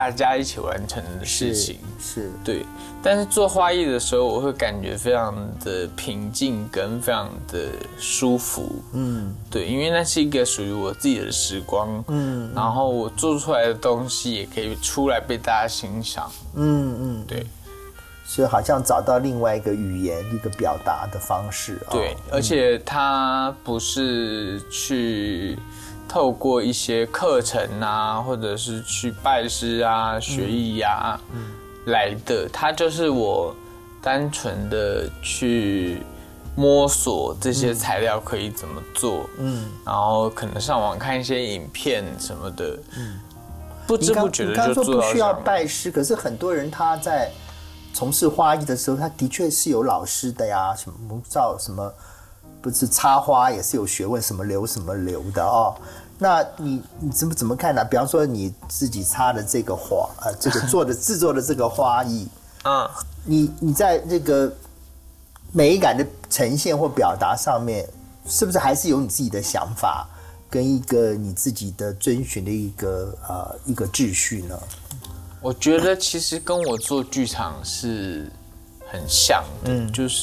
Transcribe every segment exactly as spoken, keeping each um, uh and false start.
大家一起完成的事情， 是，是对。但是做花艺的时候，我会感觉非常的平静跟非常的舒服，嗯，对，因为那是一个属于我自己的时光，嗯，然后我做出来的东西也可以出来被大家欣赏，嗯嗯，对。 所以好像找到另外一个语言、一个表达的方式， 对，哦、而且它不是去。透过一些课程啊，或者是去拜师啊、学艺啊、嗯嗯、来的，它就是我单纯的去摸索这些材料可以怎么做，嗯，然后可能上网看一些影片什么的，嗯，不知不觉的就做到这样。 你刚说不需要拜师，可是很多人他在从事花艺的时候，他的确是有老师的呀，什么木造什么，不是插花也是有学问，什么流什么流的哦。那你你怎么怎么看呢？比方说你自己插的这个花，呃，这个做的制作的这个花艺，嗯，你你在这个美感的呈现或表达上面，是不是还是有你自己的想法，跟一个你自己的遵循的一个呃一个秩序呢？ 我觉得其实跟我做剧场是很像的，嗯、就是。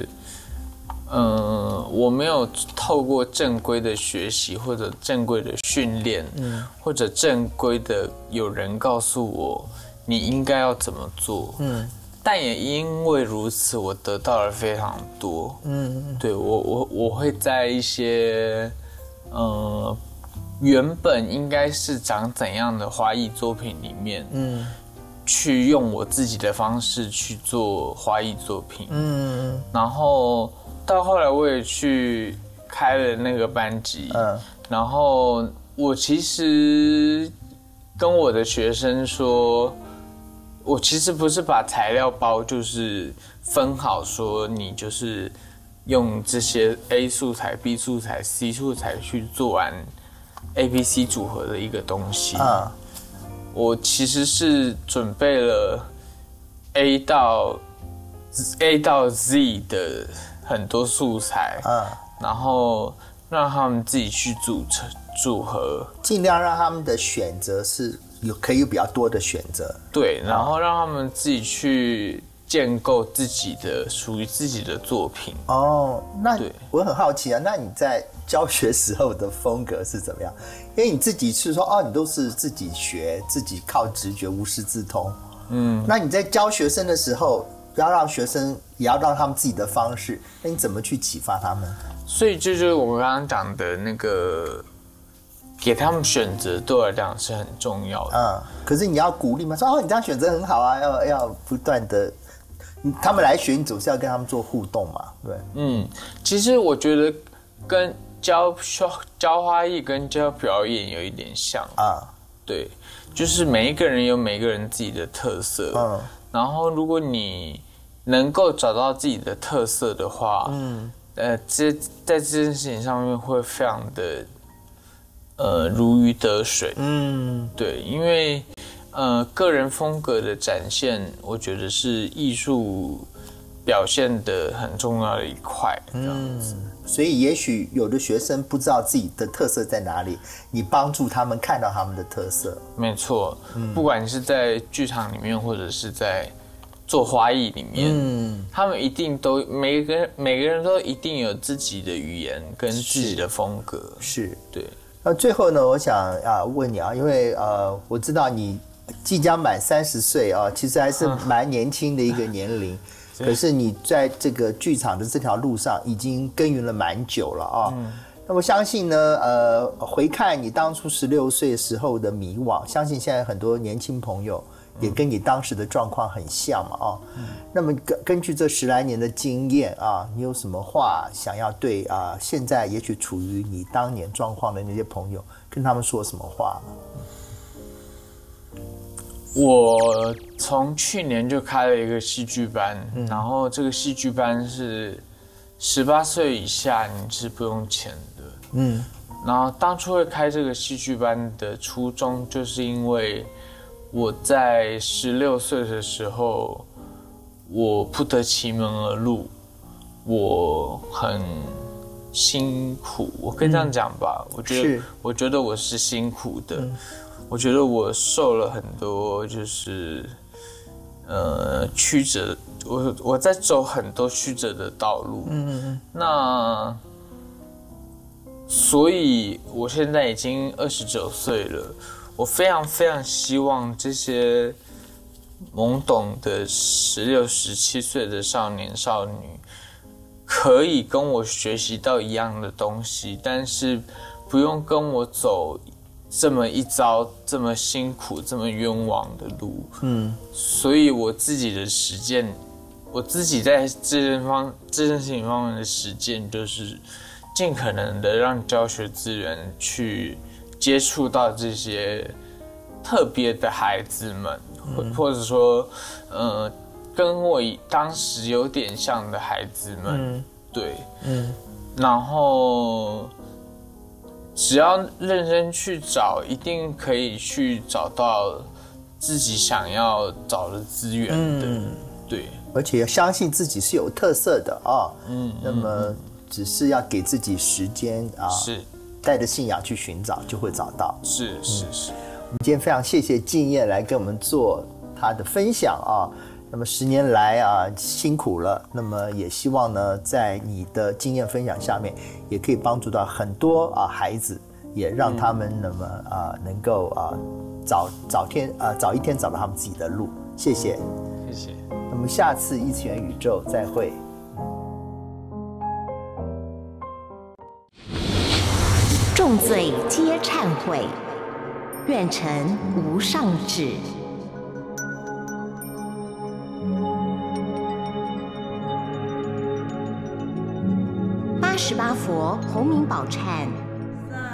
嗯，我没有透过正规的学习或者正规的训练，嗯，或者正规的有人告诉我你应该要怎么做，嗯，但也因为如此，我得到了非常多，嗯，对我我我会在一些呃原本应该是长怎样的花艺作品里面，嗯，去用我自己的方式去做花艺作品，嗯，然后。到后来我也去开了那个班级，嗯，然后我其实跟我的学生说，我其实不是把材料包就是分好，说你就是用这些 A 素材、B 素材、C 素材去做完 A、B、C 组合的一个东西。嗯，我其实是准备了 A 到 A 到 Z 的。很多素材，嗯，然后让他们自己去组成组合， 尽量让他们的选择是有可以有比较多的选择， 对，然后让他们自己去建构自己的属于自己的作品。 哦，那我很好奇啊，那你在教学时候的风格是怎么样？因为你自己是说哦，你都是自己学，自己靠直觉，无师自通，嗯，那你在教学生的时候。要让学生也要让他们自己的方式，那你怎么去启发他们？ 所以这就是我们刚刚讲的那个，给他们选择，对我来讲是很重要的。 嗯，可是你要鼓励嘛，说哦，你这样选择很好啊，要要不断的，他们来学，你总是要跟他们做互动嘛，对。 嗯，其实我觉得跟教教花艺跟教表演有一点像啊，对，就是每一个人有每个人自己的特色，嗯。然后，如果你能够找到自己的特色的话，嗯，呃，这在这件事情上面会非常的，呃，如鱼得水，嗯，对，因为呃，个人风格的展现，我觉得是艺术表现的很重要的一块，这样子。 嗯，所以，也许有的学生不知道自己的特色在哪里，你帮助他们看到他们的特色。没错，嗯，不管是在剧场里面，或者是在做花艺里面，嗯，他们一定都每个人每个人都一定有自己的语言跟自己的风格。 是， 对。 那最后呢，我想啊问你啊，因为呃，我知道你即将满三十岁啊，其实还是蛮年轻的一个年龄。可是你在这个剧场的这条路上已经耕耘了蛮久了啊，嗯，那我相信呢，呃，回看你当初十六岁时候的迷惘，相信现在很多年轻朋友也跟你当时的状况很像嘛，啊，嗯，那么根根据这十来年的经验啊，你有什么话想要对啊，现在也许处于你当年状况的那些朋友，跟他们说什么话吗？ 我从去年就开了一个戏剧班，嗯，然后这个戏剧班是十八岁以下你是不用钱的，嗯，然后当初会开这个戏剧班的初衷，就是因为我在十六岁的时候，我不得其门而入，我很辛苦，我可以这样讲吧，嗯，我觉得我觉得我是辛苦的。嗯， 我觉得我受了很多，就是呃曲折，我我在走很多曲折的道路。嗯嗯嗯。那所以我现在已经二十九岁了，我非常非常希望这些懵懂的十六、十七岁的少年少女，可以跟我学习到一样的东西，但是不用跟我走这么一遭、这么辛苦、这么冤枉的路。嗯，所以我自己的实践，我自己在这件方这件事情方面的实践，就是尽可能的让教学资源去接触到这些特别的孩子们，嗯、或者说，呃，跟我当时有点像的孩子们，嗯、对，嗯，然后只要认真去找，一定可以去找到自己想要找的资源的，嗯、对， 而且要相信自己是有特色的啊，嗯，那么只是要给自己时间啊， 是带着信仰去寻找，就会找到， 是是是。嗯， 我们今天非常谢谢敬业来跟我们做他的分享啊。那么十年来啊辛苦了，那么也希望呢，在你的经验分享下面，也可以帮助到很多啊孩子，也让他们那么啊能够啊早早天啊早一天找到他们自己的路。谢谢， 谢谢。 那么下次异次元宇宙再会。 众罪皆忏悔，愿成无上旨。八十八佛洪名宝忏